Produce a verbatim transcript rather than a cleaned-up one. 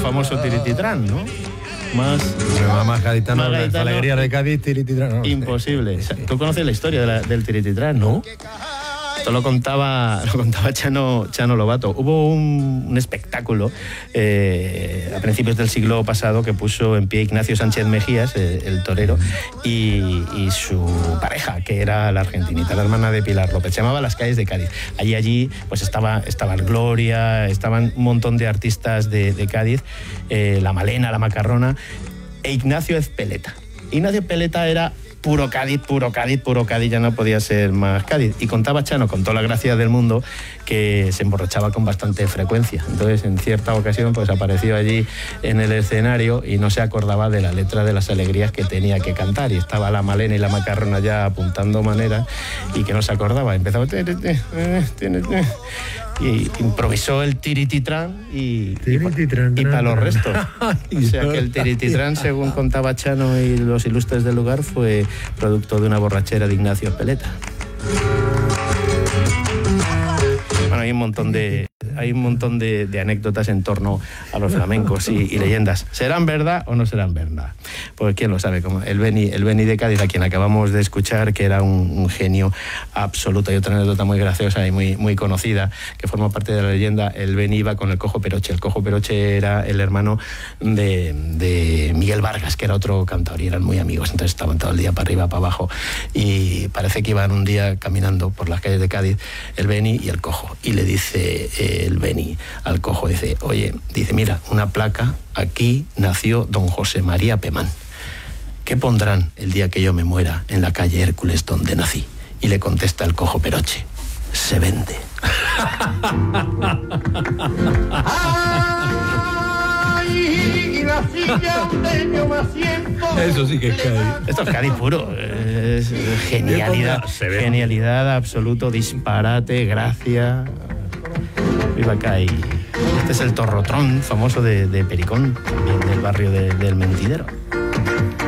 famoso Tirititrán, ¿no? Más, más gaditano, más gaditano, la alegría de Cádiz, Tirititrán. No, imposible. ¿Tú conoces la historia de la, del Tirititrán, no? Esto lo contaba, lo contaba Chano, Chano Lobato. Hubo un, un espectáculo eh, a principios del siglo pasado que puso en pie Ignacio Sánchez Mejías, eh, el torero, y, y su pareja, que era la argentinita, la hermana de Pilar López. Se llamaba Las Calles de Cádiz. Allí, allí pues estaba, estaba el Gloria, estaban un montón de artistas de, de Cádiz, eh, la Malena, la Macarrona, e Ignacio Ezpeleta. Ignacio Ezpeleta era puro Cádiz, puro Cádiz, puro Cádiz, ya no podía ser más Cádiz. Y contaba Chano, con toda la gracia del mundo, que se emborrachaba con bastante frecuencia. Entonces, en cierta ocasión, pues apareció allí en el escenario y no se acordaba de la letra de las alegrías que tenía que cantar. Y estaba la Malena y la Macarrona ya apuntando maneras y que no se acordaba. Empezaba... Y improvisó el Tirititrán y, y, y para los restos. O sea que el Tirititrán, según contaba Chano y los ilustres del lugar, fue producto de una borrachera de Ignacio Ezpeleta. Bueno, hay un montón de, hay un montón de, de anécdotas en torno a los flamencos y, y leyendas. ¿Serán verdad o no serán verdad? Pues quién lo sabe. Como el Beni, el Beni de Cádiz, a quien acabamos de escuchar, que era un, un genio absoluto. Hay otra anécdota muy graciosa y muy, muy conocida, que forma parte de la leyenda. El Beni iba con el Cojo Peroche. El Cojo Peroche era el hermano de, de Miguel Vargas, que era otro cantador, y eran muy amigos. Entonces estaban todo el día para arriba, para abajo, y parece que iban un día caminando por las calles de Cádiz, el Beni y el Cojo. Y le dice eh, el Beni al Cojo, dice, oye, dice, mira, una placa, aquí nació don José María Pemán. ¿Qué pondrán el día que yo me muera en la calle Hércules donde nací? Y le contesta el Cojo Peroche, se vende. Eso sí que es Cádiz. Esto es Cádiz puro. Es genialidad, genialidad absoluto, disparate, gracia. Viva Cádiz. Este es el Torrotrón, famoso de, de Pericón, también del barrio de, del Mentidero.